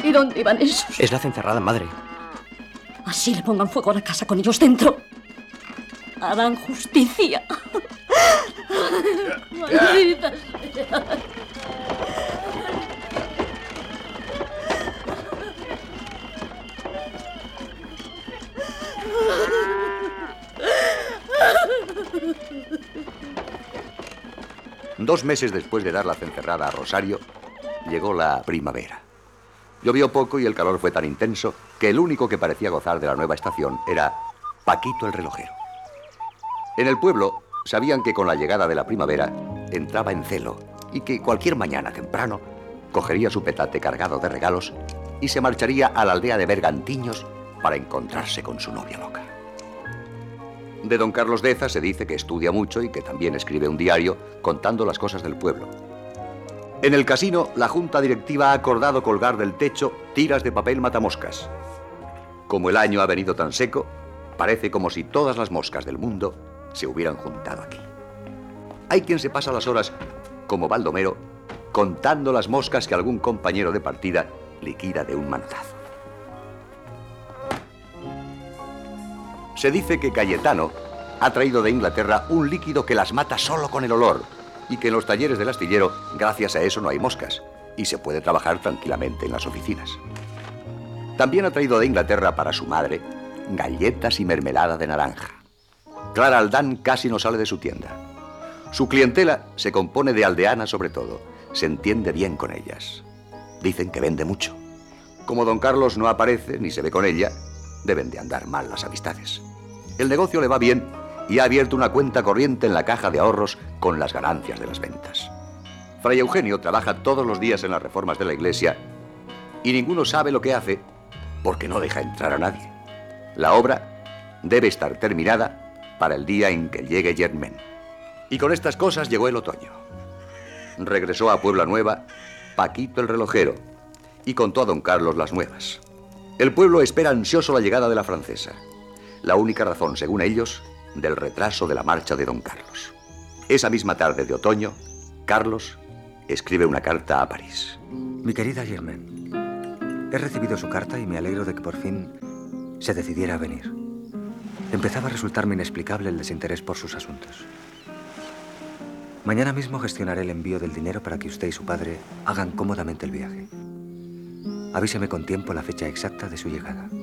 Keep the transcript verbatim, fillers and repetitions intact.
¿Y dónde iban esos? Es la cencerrada, madre. Así le pongan fuego a la casa con ellos dentro. Harán justicia. Maldita sea. Dos meses después de dar la cencerrada a Rosario, llegó la primavera. Llovió poco y el calor fue tan intenso que el único que parecía gozar de la nueva estación era Paquito el relojero. En el pueblo sabían que con la llegada de la primavera entraba en celo y que cualquier mañana temprano cogería su petate cargado de regalos y se marcharía a la aldea de Bergantiños para encontrarse con su novia loca. De don Carlos Deza se dice que estudia mucho y que también escribe un diario contando las cosas del pueblo. En el casino, la junta directiva ha acordado colgar del techo tiras de papel matamoscas. Como el año ha venido tan seco, parece como si todas las moscas del mundo se hubieran juntado aquí. Hay quien se pasa las horas, como Baldomero, contando las moscas que algún compañero de partida liquida de un manotazo. Se dice que Cayetano ha traído de Inglaterra un líquido que las mata solo con el olor y que en los talleres del astillero, gracias a eso, no hay moscas y se puede trabajar tranquilamente en las oficinas. También ha traído de Inglaterra para su madre galletas y mermelada de naranja. Clara Aldán casi no sale de su tienda. Su clientela se compone de aldeanas sobre todo. Se entiende bien con ellas. Dicen que vende mucho. Como don Carlos no aparece ni se ve con ella, deben de andar mal las amistades. El negocio le va bien y ha abierto una cuenta corriente en la caja de ahorros con las ganancias de las ventas. Fray Eugenio trabaja todos los días en las reformas de la iglesia y ninguno sabe lo que hace porque no deja entrar a nadie. La obra debe estar terminada para el día en que llegue Germain. Y con estas cosas llegó el otoño. Regresó a Puebla Nueva Paquito el relojero y contó a don Carlos las nuevas. El pueblo espera ansioso la llegada de la francesa. La única razón, según ellos, del retraso de la marcha de don Carlos. Esa misma tarde de otoño, Carlos escribe una carta a París. Mi querida Germaine, he recibido su carta y me alegro de que por fin se decidiera a venir. Empezaba a resultarme inexplicable el desinterés por sus asuntos. Mañana mismo gestionaré el envío del dinero para que usted y su padre hagan cómodamente el viaje. Avíseme con tiempo la fecha exacta de su llegada.